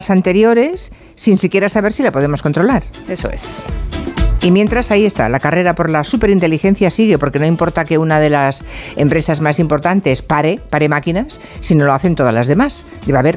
anteriores sin siquiera saber si la podemos controlar. Eso es. Y mientras, ahí está, la carrera por la superinteligencia sigue, porque no importa que una de las empresas más importantes pare máquinas, si no lo hacen todas las demás. Debe haber